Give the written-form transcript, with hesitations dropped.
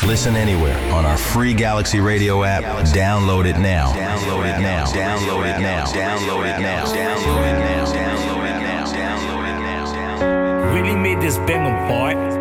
Listen anywhere on our free Galaxy Radio app. Download it now. Download it now. Download it now. Download it now. Download it now. Download it now. Download it now. Really made this banger, boy.